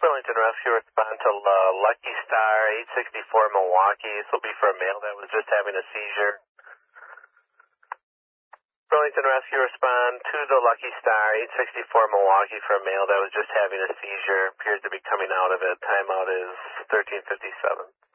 Burlington Rescue, respond to Lucky Star 864 Milwaukee. This will be for a male that was just having a seizure. Burlington Rescue, respond to the Lucky Star 864 Milwaukee for a male that was just having a seizure. Appears to be coming out of it. Timeout is 13:57.